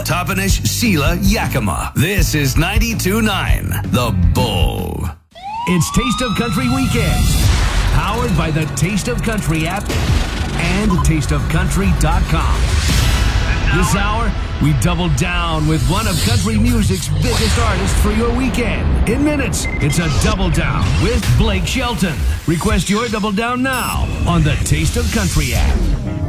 Toppenish, Sheila, Yakima. This is 92.9 The Bull. It's Taste of Country Weekend, powered by the Taste of Country app and tasteofcountry.com. This hour, we double down with one of country music's biggest artists for your weekend. In minutes, it's a double down with Blake Shelton. Request your double down now on the Taste of Country app.